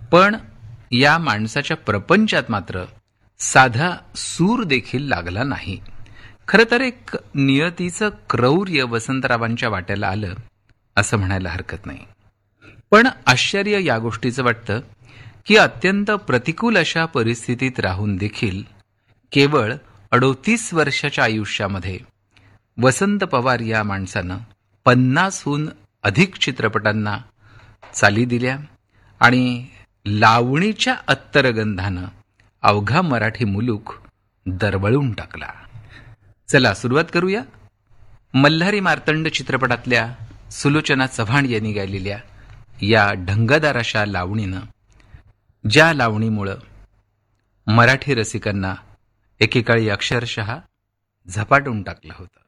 पण या माणसाच्या प्रपंचात मात्र साधा सूर देखील लागला नाही. खरं तर एक नियतीचं क्रौर्य वसंतरावांच्या वाट्याला आलं असं म्हणायला हरकत नाही. पण आश्चर्य या गोष्टीचं वाटतं की अत्यंत प्रतिकूल अशा परिस्थितीत राहून देखील केवळ 38 वर्षाच्या आयुष्यामध्ये वसंत पवार या माणसानं 50हून अधिक चित्रपटांना चाली दिल्या आणि लावणीच्या अत्तरगंधानं अवघा मराठी मुलूक दरवळून टाकला. चला सुरुवात करूया. मल्हारी मार्तंड चित्रपटातल्या सुलोचना चव्हाण यांनी गायलेल्या या ढंगदार अशा लावणीनं, ज्या लावणीमुळं मराठी रसिकांना एकेकाळी अक्षरशः झपाटून टाकलं होतं.